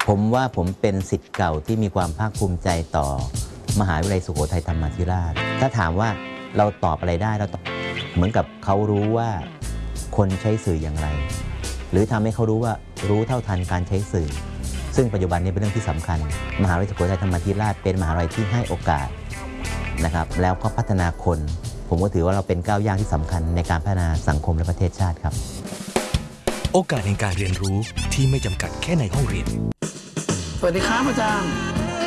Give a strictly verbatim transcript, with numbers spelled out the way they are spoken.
ผมว่าผมเป็นศิษย์เก่าที่มีความภาคภูมิใจต่อมหาวิทยาลัยสุโขทัยธรรมาธิราชถ้าถามว่าเราตอบอะไรได้เราตอบเหมือนกับเขารู้ว่าคนใช้สื่ออย่างไรหรือทำให้เขารู้ว่ารู้เท่าทันการใช้สื่อซึ่งปัจจุบันนี้เป็นเรื่องที่สำคัญมหาวิทยาลัยสุโขทัยธรรมาธิราชเป็นมหาวิทยาลัยที่ให้โอกาสนะครับแล้วก็พัฒนาคนผมก็ถือว่าเราเป็นก้าวย่างที่สำคัญในการพัฒนาสังคมและประเทศชาติครับโอกาสในการเรียนรู้ที่ไม่จำกัดแค่ในห้องเรียนสวัสดีครับอาจารย์